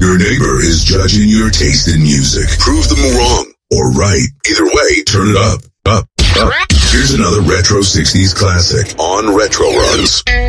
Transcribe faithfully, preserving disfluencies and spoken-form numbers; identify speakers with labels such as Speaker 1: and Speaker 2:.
Speaker 1: Your neighbor is judging your taste in music. Prove them wrong or right. Either way, turn it up, up, up. Here's another retro sixties classic on Retro Runs.